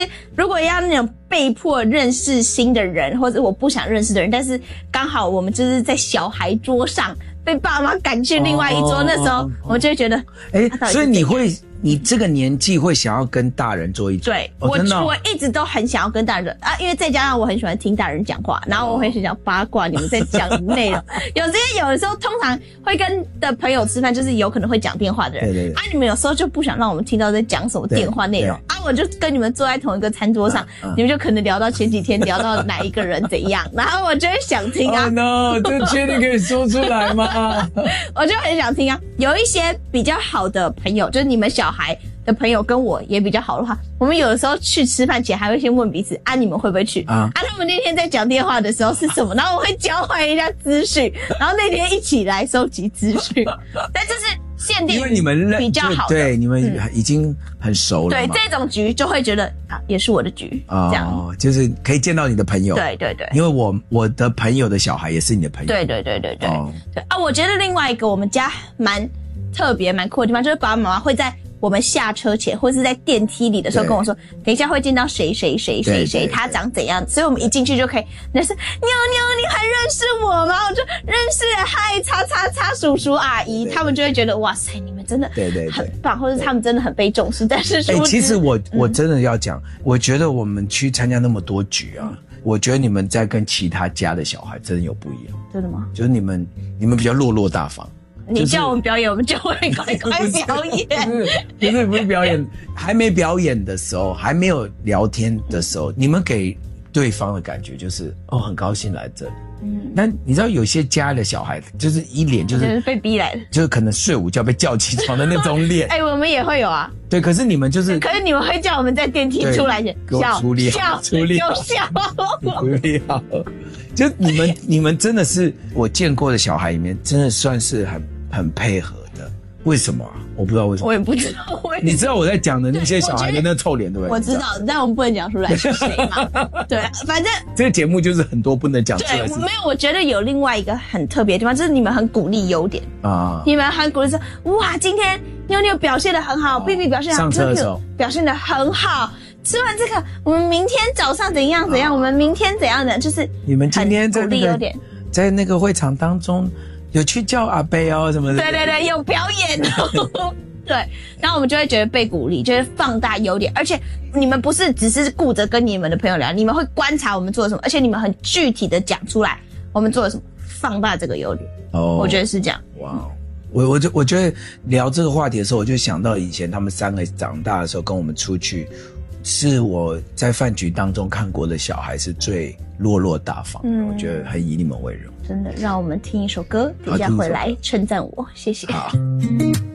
如果要那种被迫认识新的人，或者我不想认识的人，但是刚好我们就是在小孩桌上被爸妈赶去另外一桌，那时候我就会觉得， 所以你这个年纪会想要跟大人坐一桌？ 对，我一直都很想要跟大人因为再加上我很喜欢听大人讲话，然后我很喜欢八卦你们在讲的内容。有的时候通常会跟的朋友吃饭，就是有可能会讲电话的人， 对你们有时候就不想让我们听到在讲什么电话内容我就跟你们坐在同一个餐桌上，你们就可能聊到前几天聊到哪一个人怎样，然后我就会想听 Oh no， 这确定可以说出来吗？ 我就很想听有一些比较好的朋友，就是你们小孩的朋友跟我也比较好的话，我们有的时候去吃饭前还会先问彼此你们会不会去他们那天在讲电话的时候是什么，然后我会交换一下资讯，然后那天一起来收集资讯。但这是限定， 因为你们比较好的， 对，你们已经很熟了嘛。 对，这种局就会觉得也是我的局这样就是可以见到你的朋友。 对对对， 因为我的朋友的小孩也是你的朋友。 对对。我觉得另外一个我们家蛮特别蛮酷的地方，就是爸爸妈妈会在我们下车前或是在电梯里的时候跟我说，等一下会见到谁，他长怎样，所以我们一进去就可以，那是妞妞，你还认识我吗？我就认识了，嗨，叉叉叉叔叔阿姨，他们就会觉得哇塞，你们真的很棒，或者他们真的很被重视。但是其实我真的要讲，我觉得我们去参加那么多局我觉得你们在跟其他家的小孩真的有不一样。 真的吗？ 就是你们比较落落大方。 你叫我们表演，我们就会乖乖表演。 不是表演，还没表演的时候，还没有聊天的时候，你们给对方的感觉就是很高兴来这里。那你知道有些家的小孩就是一脸就是被逼来的， 就是可能睡午觉被叫起床的那种脸。 我们也会有对，可是你们就是， 可是你们会叫我们在电梯出来前笑，处理好，处理好。就你们真的是我见过的小孩里面，真的算是很配合的。为什么我不知道为什么。我也不知道为什么。 你知道我在讲的那些小孩的那臭脸对不对？ 我知道，但我们不能讲出来是谁嘛。对，反正这个节目就是很多不能讲出来的事情。 没有，我觉得有另外一个很特别的地方，就是你们很鼓励优点你们很鼓励说，哇，今天妞妞表现得很好，BB表现得很好， 上车的时候表现得很好。吃完这个，我们明天早上怎样，我们明天怎样的，就是你们今天在那个会场当中有去叫阿伯什么的。 对，有表演对，然后我们就会觉得被鼓励，就是放大优点，而且你们不是只是顾着跟你们的朋友聊，你们会观察我们做了什么，而且你们很具体的讲出来我们做了什么，放大这个优点。我觉得是这样。 哇，我觉得聊这个话题的时候，我就想到以前他们三个长大的时候跟我们出去，是我在饭局当中看过的小孩是最落落大方我觉得很以你们为荣。 真的，让我们听一首歌，等一下回来称赞我，谢谢。 好。